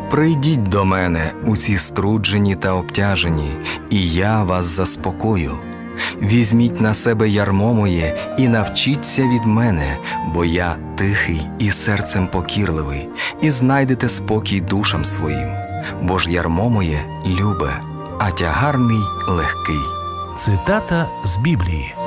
Прийдіть до мене, усі струджені та обтяжені, і я вас заспокою. Візьміть на себе ярмо моє і навчіться від мене, бо я тихий і серцем покірливий, і знайдете спокій душам своїм. Бо ж ярмо моє любе, а тягар мій легкий. Цитата з Біблії.